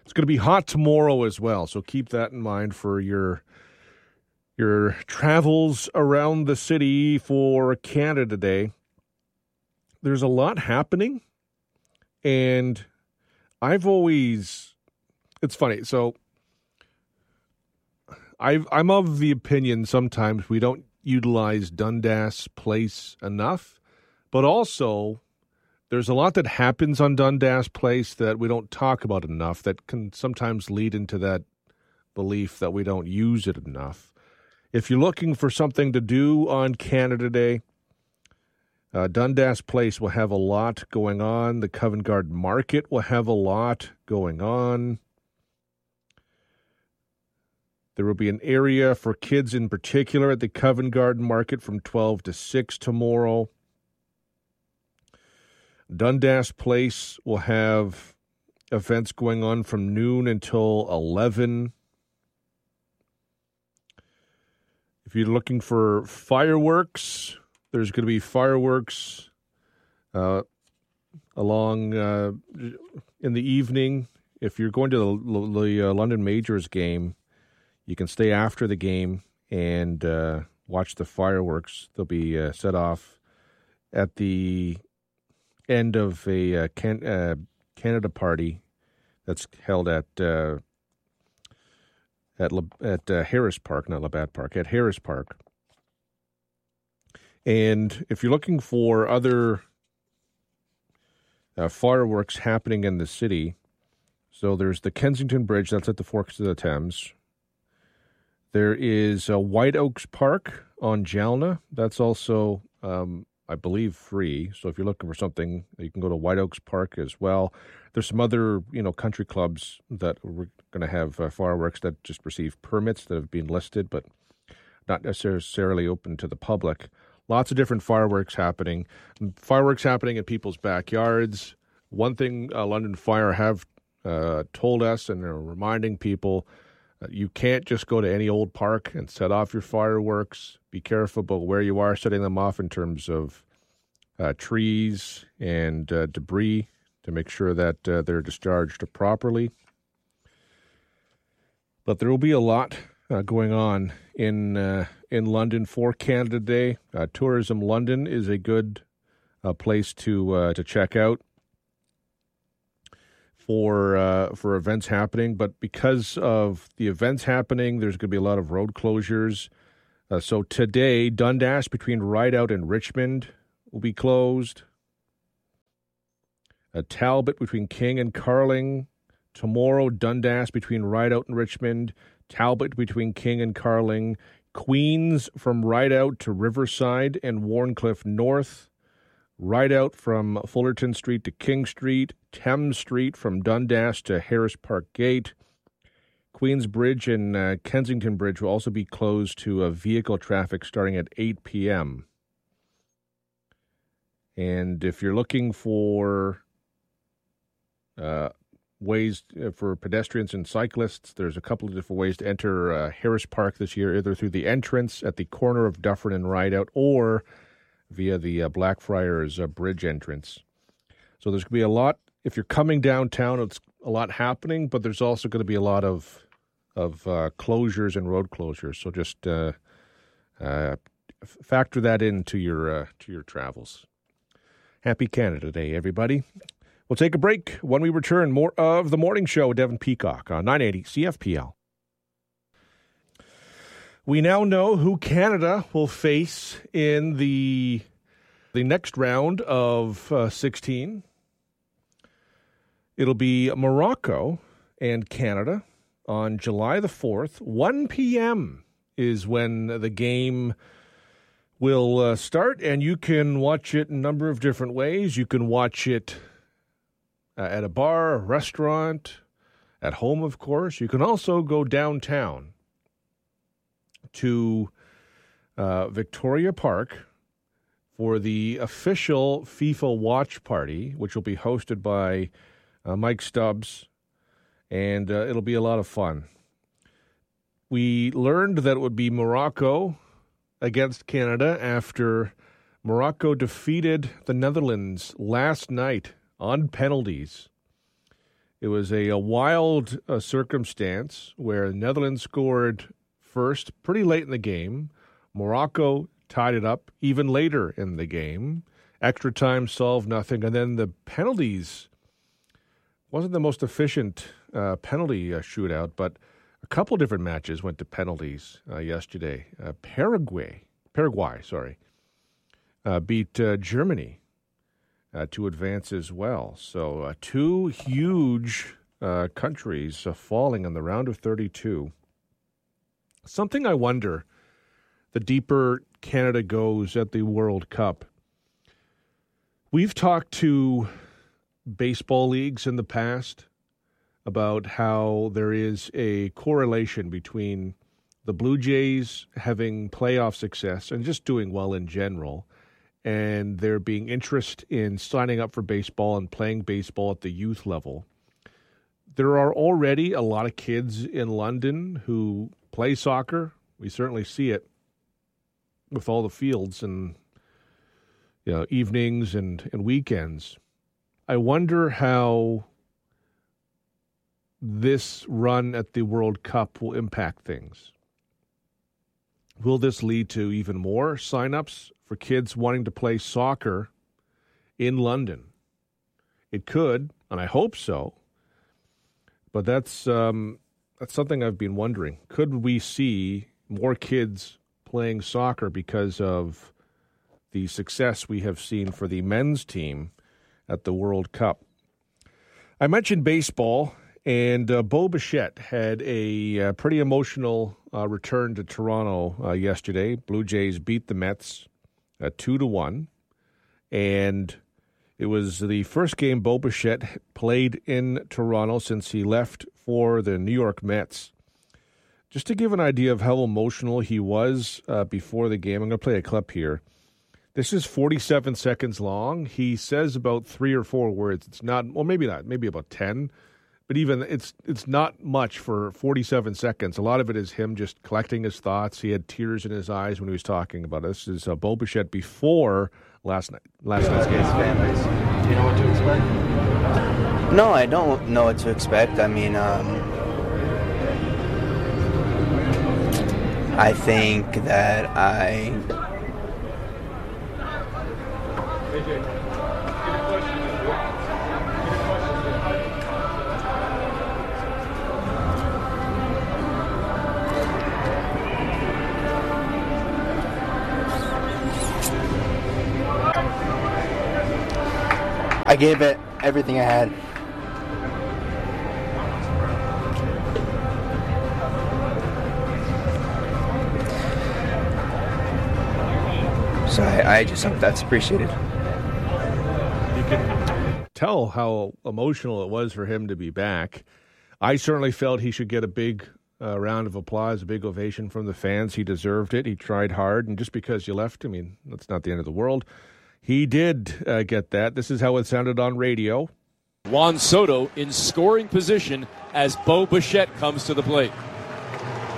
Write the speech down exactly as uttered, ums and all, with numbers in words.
It's going to be hot tomorrow as well, so keep that in mind for your your travels around the city for Canada Day. There's a lot happening, and I've always, it's funny, so I've, I'm of the opinion sometimes we don't utilize Dundas Place enough, but also there's a lot that happens on Dundas Place that we don't talk about enough that can sometimes lead into that belief that we don't use it enough. If you're looking for something to do on Canada Day, uh, Dundas Place will have a lot going on. The Covent Garden Market will have a lot going on. There will be an area for kids in particular at the Covent Garden Market from twelve to six tomorrow. Dundas Place will have events going on from noon until eleven. If you're looking for fireworks, there's going to be fireworks uh, along uh, in the evening. If you're going to the, the uh, London Majors game, you can stay after the game and uh, watch the fireworks. They'll be uh, set off at the end of a uh, can, uh, Canada party that's held at uh, at Le, at uh, Harris Park, not Labatt Park, at Harris Park. And if you're looking for other uh, fireworks happening in the city, so there's the Kensington Bridge, that's at the Forks of the Thames. There is uh, White Oaks Park on Jalna. That's also, um, I believe, free. So if you're looking for something, you can go to White Oaks Park as well. There's some other, you know, country clubs that are going to have uh, fireworks that just received permits that have been listed, but not necessarily open to the public. Lots of different fireworks happening. Fireworks happening in people's backyards. One thing uh, London Fire have uh, told us, and they're reminding people, uh, you can't just go to any old park and set off your fireworks. Be careful about where you are setting them off in terms of uh, trees and uh, debris to make sure that uh, they're discharged properly. But there will be a lot uh, going on in uh, in London for Canada Day. Uh, Tourism London is a good uh, place to uh, to check out for uh, for events happening. But because of the events happening, there's going to be a lot of road closures. Uh, so today, Dundas between Rideout and Richmond will be closed. Uh, Talbot between King and Carling. Tomorrow, Dundas between Rideout and Richmond. Talbot between King and Carling. Queens from Rideout to Riverside and Wharncliffe North. Rideout from Fullerton Street to King Street. Thames Street from Dundas to Harris Park Gate. Queens Bridge and uh, Kensington Bridge will also be closed to uh, vehicle traffic starting at eight p.m. And if you're looking for uh, ways for pedestrians and cyclists, there's a couple of different ways to enter uh, Harris Park this year, either through the entrance at the corner of Dufferin and Rideout or via the uh, Blackfriars uh, Bridge entrance. So there's going to be a lot. If you're coming downtown, it's a lot happening, but there's also going to be a lot of of uh, closures and road closures. So just uh, uh, factor that into your uh, to your travels. Happy Canada Day, everybody. We'll take a break. When we return, more of The Morning Show with Devin Peacock on nine eighty C F P L. We now know who Canada will face in the the next round of uh, sixteen. It'll be Morocco and Canada on July the fourth. one p.m. is when the game will uh, start, and you can watch it a number of different ways. You can watch it uh, at a bar, a restaurant, at home, of course. You can also go downtown to uh, Victoria Park for the official FIFA watch party, which will be hosted by uh, Mike Stubbs, and uh, it'll be a lot of fun. We learned that it would be Morocco against Canada after Morocco defeated the Netherlands last night on penalties. It was a, a wild uh, circumstance where the Netherlands scored first pretty late in the game. Morocco tied it up even later in the game. Extra time solved nothing. And then the penalties wasn't the most efficient uh, penalty uh, shootout, but a couple different matches went to penalties uh, yesterday. Uh, Paraguay, Paraguay, sorry, uh, beat uh, Germany uh, to advance as well. So uh, two huge uh, countries uh, falling in the round of thirty-two. Something I wonder, the deeper Canada goes at the World Cup. We've talked to baseball leagues in the past about how there is a correlation between the Blue Jays having playoff success and just doing well in general, and there being interest in signing up for baseball and playing baseball at the youth level. There are already a lot of kids in London who play soccer. We certainly see it with all the fields and, you know, evenings and, and weekends. I wonder how this run at the World Cup will impact things. Will this lead to even more signups for kids wanting to play soccer in London? It could, and I hope so. But that's um, that's something I've been wondering. Could we see more kids playing soccer because of the success we have seen for the men's team at the World Cup? I mentioned baseball. And uh, Bo Bichette had a uh, pretty emotional uh, return to Toronto uh, yesterday. Blue Jays beat the Mets uh, two to one, and it was the first game Bo Bichette played in Toronto since he left for the New York Mets. Just to give an idea of how emotional he was uh, before the game, I'm going to play a clip here. This is forty-seven seconds long. He says about three or four words. It's not, well, maybe not, maybe about ten. But even it's it's not much for forty-seven seconds. A lot of it is him just collecting his thoughts. He had tears in his eyes when he was talking about it. This is uh, Bo Bichette before last night. Last night's game. Do you know what to expect? No, I don't know what to expect. I mean, um, I think that I. I gave it everything I had. So I, I just hope that's appreciated. You can tell how emotional it was for him to be back. I certainly felt he should get a big uh, round of applause, a big ovation from the fans. He deserved it. He tried hard, and just because you left, I mean, that's not the end of the world. He did uh, get that. This is how it sounded on radio. Juan Soto in scoring position as Bo Bichette comes to the plate.